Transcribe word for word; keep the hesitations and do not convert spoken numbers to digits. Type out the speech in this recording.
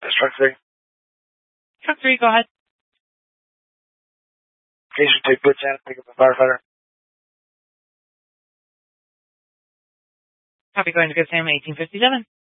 That's truck three. Truck three, go ahead. Station take Butch in, pick up a firefighter. Copy, going to Good Sam eighteen fifty-seven.